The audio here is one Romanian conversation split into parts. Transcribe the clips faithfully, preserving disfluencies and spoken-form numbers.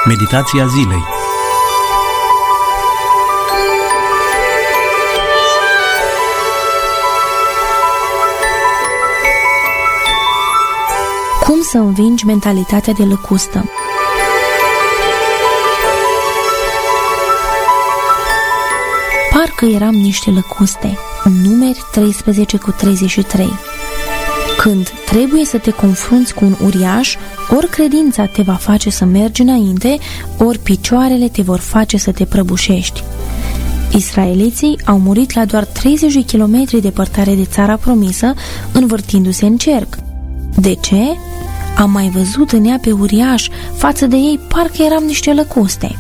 Meditația zilei. Cum să învingi mentalitatea de lăcustă? Parcă eram niște lăcuste. În Numeri treisprezece cu treizeci și trei. Când trebuie să te confrunți cu un uriaș, ori credința te va face să mergi înainte, ori picioarele te vor face să te prăbușești. Israeliții au murit la doar treizeci de kilometri departare de țara promisă, învârtindu-se în cerc. De ce? Am mai văzut în ea pe uriaș, față de ei parcă eram niște lăcuste.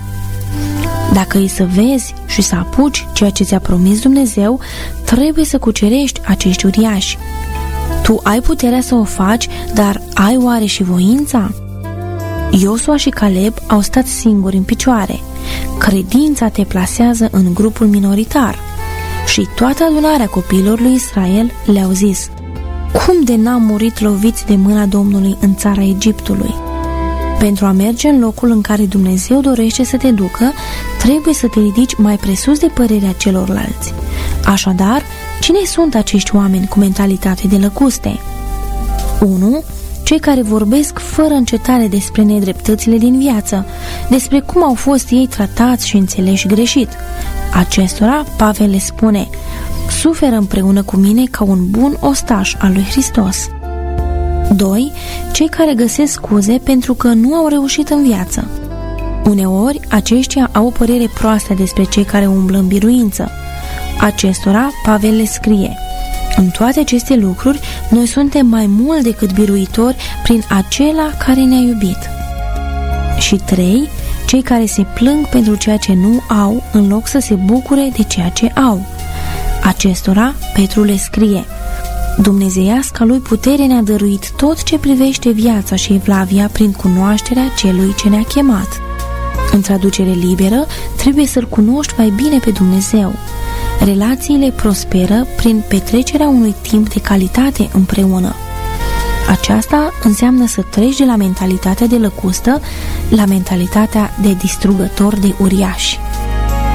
Dacă e să vezi și să apuci ceea ce ți-a promis Dumnezeu, trebuie să cucerești acești uriași. Tu ai puterea să o faci, dar ai oare și voința? Iosua și Caleb au stat singuri în picioare. Credința te plasează în grupul minoritar. Și toată adunarea copiilor lui Israel le-au zis: cum de n-am murit loviți de mâna Domnului în țara Egiptului? Pentru a merge în locul în care Dumnezeu dorește să te ducă, trebuie să te ridici mai presus de părerea celorlalți. Așadar, cine sunt acești oameni cu mentalitate de lăcuste? unu. Cei care vorbesc fără încetare despre nedreptățile din viață, despre cum au fost ei tratați și înțeleși greșit. Acestora, Pavel le spune: suferă împreună cu mine ca un bun ostaș al lui Hristos. doi. Cei care găsesc scuze pentru că nu au reușit în viață. Uneori, aceștia au o părere proastă despre cei care umblă în biruință. Acestora, Pavel le scrie: în toate aceste lucruri, noi suntem mai mult decât biruitori prin acela care ne-a iubit. Și trei. Cei care se plâng pentru ceea ce nu au, în loc să se bucure de ceea ce au. Acestora, Petru le scrie: dumnezeiasca lui putere ne-a dăruit tot ce privește viața și evlavia prin cunoașterea celui ce ne-a chemat. În traducere liberă, trebuie să-L cunoști mai bine pe Dumnezeu. Relațiile prosperă prin petrecerea unui timp de calitate împreună. Aceasta înseamnă să treci de la mentalitatea de lăcustă la mentalitatea de distrugător de uriași.